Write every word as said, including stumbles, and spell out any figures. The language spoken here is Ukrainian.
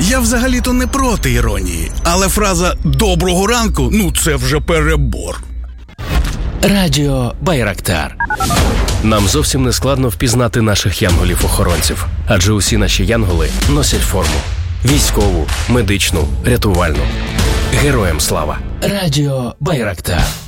Я взагалі-то не проти іронії, але фраза «доброго ранку» – ну це вже перебор. Радіо Байрактар. Нам зовсім не складно впізнати наших янголів-охоронців, адже усі наші янголи носять форму. Військову, медичну, рятувальну. Героям слава. Радіо Байрактар.